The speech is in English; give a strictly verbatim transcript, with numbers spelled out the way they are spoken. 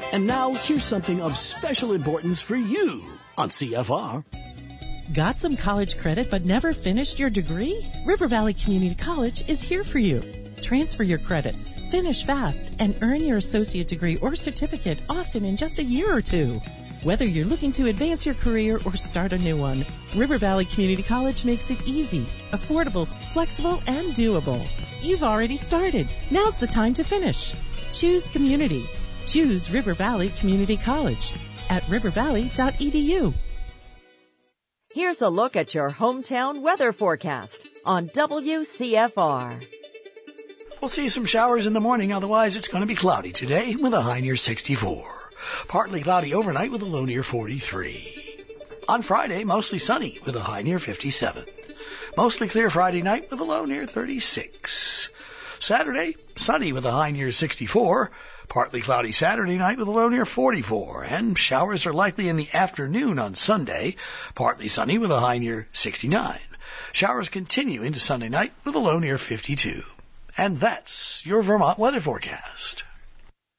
And now, here's something of special importance for you on C F R. Got some college credit but never finished your degree? River Valley Community College is here for you. Transfer your credits, finish fast, and earn your associate degree or certificate often in just a year or two. Whether you're looking to advance your career or start a new one, River Valley Community College makes it easy, affordable, flexible, and doable. You've already started. Now's the time to finish. Choose community. Choose River Valley Community College at river valley dot e d u. Here's a look at your hometown weather forecast on W C F R. We'll see some showers in the morning. Otherwise, it's going to be cloudy today with a high near sixty-four. Partly cloudy overnight with a low near forty-three. On Friday, mostly sunny with a high near fifty-seven. Mostly clear Friday night with a low near thirty-six. Saturday, sunny with a high near sixty-four. Partly cloudy Saturday night with a low near forty-four. And showers are likely in the afternoon on Sunday. Partly sunny with a high near sixty-nine. Showers continue into Sunday night with a low near fifty-two. And that's your Vermont weather forecast.